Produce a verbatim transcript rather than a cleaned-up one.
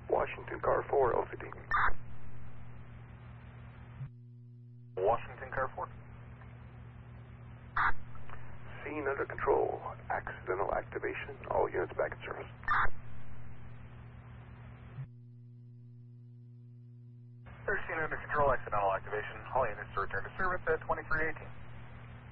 Washington Car four, L C D. Washington Car four. Scene under control. Accidental activation. All units back in service. There's scene under control, accidental activation. All units to return to service at twenty-three eighteen.